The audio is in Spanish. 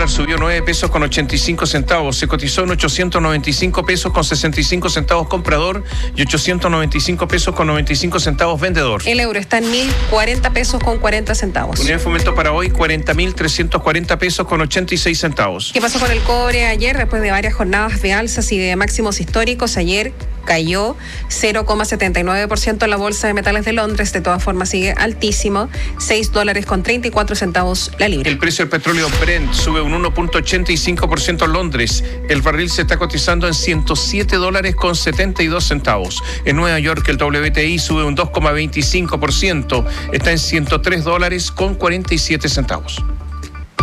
dólar subió 9 pesos con 85 centavos. Se cotizó en 895 pesos con 65 centavos comprador y 895 pesos con 95 centavos vendedor. El euro está en 1.040 pesos con 40 centavos. Unidad de fomento para hoy, 40.340 pesos con 86 centavos. ¿Qué pasó con el cobre ayer? Después de varias jornadas de alzas y de máximos históricos, ayer cayó 0,79% en la Bolsa de Metales de Londres. De todas formas sigue altísimo, $6 con 34 centavos la libra. El precio del petróleo Brent sube un 1.85% en Londres. El barril se está cotizando en $107 con 72 centavos. En Nueva York el WTI sube un 2,25%. Está en $103 con 47 centavos.